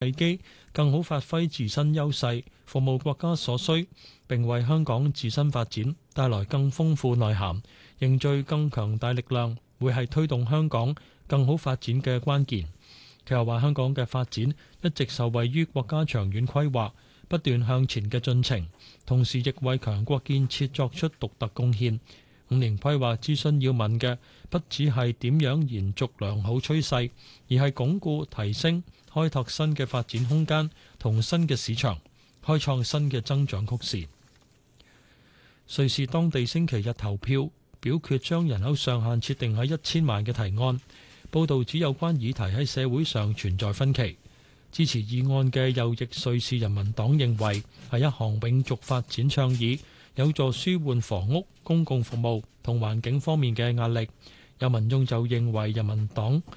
契機，更好發揮自身優勢，服務國家所需，並為香港自身發展帶來更豐富內涵，凝聚更強大力量，會係推動香港更好發展嘅關鍵。佢又話：香港嘅發展一直受惠於國家長遠規劃不斷向前嘅進程，同時亦為強國建設作出獨特貢獻。5年規劃諮詢要問嘅，不只係點樣延續良好趨勢，而係鞏固、提升、開拓新嘅發展空間同新嘅市場，開創新嘅增長曲線。瑞士當地星期日投票表決將人口上限設定喺1000萬嘅提案。報導指有關議題喺社會上存在分歧。支持議案嘅右翼瑞士人民黨認為係一項永續發展倡議，有助舒緩房屋、公共服務同環境方面嘅壓力。有民眾就認為人民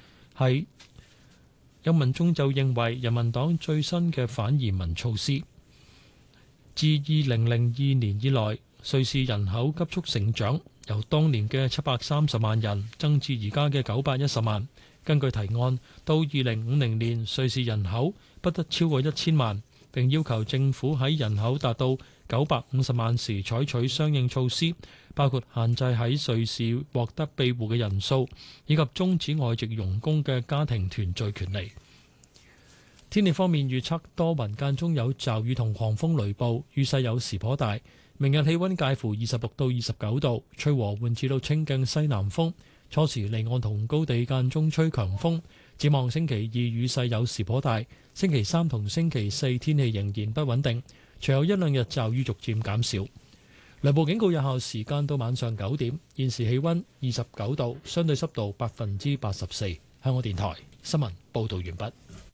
黨最新嘅反移民措施。自2002年以來，瑞士人口急速成長，由當年嘅730萬人增至而家嘅910萬。根據提案，到2050年，瑞士人口不得超過1000萬，並要求政府喺人口達到950萬時採取相應措施，包括限制喺瑞士獲得庇護嘅人數，以及終止外籍傭工嘅家庭團聚權利。天氣方面預測多雲，間中有驟雨同狂風雷暴，雨勢有時頗大。明日氣溫介乎26到29度，吹和緩至到清勁西南風。初時離岸同高地間中吹強風。展望星期二雨勢有時頗大，星期三同星期四天氣仍然不穩定，隨後一兩日驟雨逐漸減少。雷暴警告有效時間到晚上9點。現時氣溫29度，相對濕度84%。香港電台新聞報道完畢。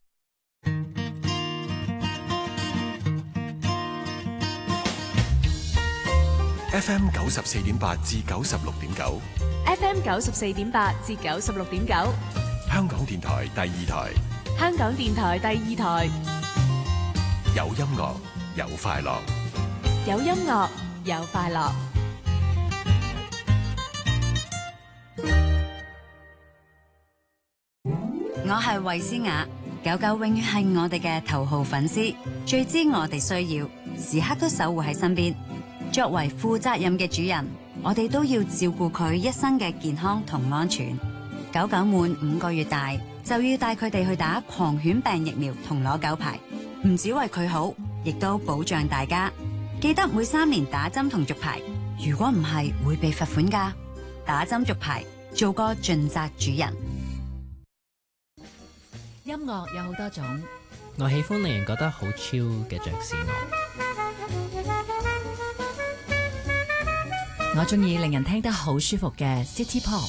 FM 94.8至96.9 ，FM 94.8至96.9， 香港電台第二台， 香港電台第二台， 有音樂有快樂， 有音樂有快樂。 我係衛詩雅，狗狗永遠係我哋嘅頭號粉絲，最知我哋需要，時刻都守護喺身邊。作為負責任嘅主人，我哋都要照顧佢一生嘅健康同安全。狗狗滿5個月大，就要帶佢哋去打狂犬病疫苗同攞狗牌，唔只為佢好，亦都保障大家。記得每3年打針同續牌，如果唔係會被罰款㗎。打針續牌，做個盡責主人。 音樂有好多種， 我喜歡令人覺得好 chill 嘅爵士樂。 我中意令人聽得好舒服嘅 City Pop。